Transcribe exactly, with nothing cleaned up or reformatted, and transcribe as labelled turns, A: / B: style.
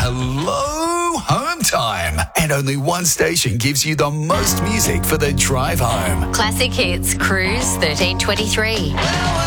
A: Hello, home time. And only one station gives you the most music for the drive home.
B: Classic Hits, Cruise thirteen twenty-three.